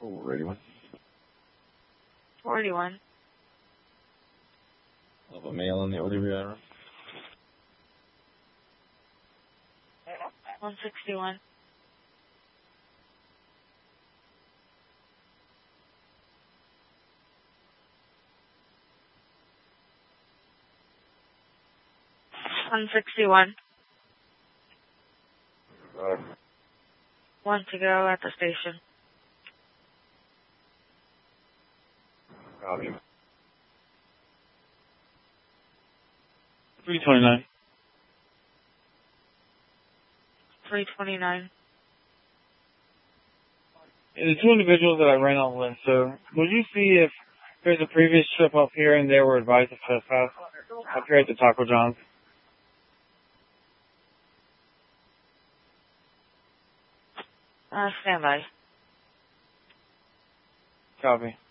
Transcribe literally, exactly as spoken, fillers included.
Oh, ready one. forty-one. Of a male in the Olivier. one sixty-one. one sixty-one. Uh, One to go at the station. copy. three twenty-nine. three twenty-nine. The two individuals that I ran on with, so would you see if there's a previous trip up here and they were advised to trespass up here at the Taco John's? Uh, stand by. Copy.